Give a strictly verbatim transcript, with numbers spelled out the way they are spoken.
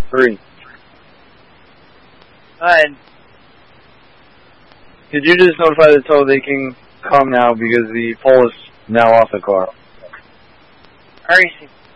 Three. Alright. Could you just notify the tow they can come now because the pole is now off the car? Alright.